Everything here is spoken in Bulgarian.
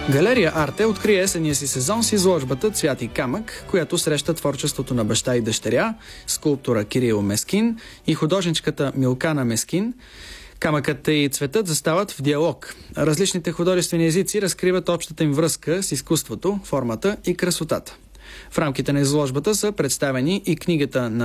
Галерия Арте откри есения си сезон с изложбата "Цвят и камък", която среща творчеството на баща и дъщеря, скулптора Кирил Мескин и художничката Милкана Мескин. Камъкът и цветът застават в диалог. Различните художествени езици разкриват общата им връзка с изкуството, формата и красотата. В рамките на изложбата са представени и книгата на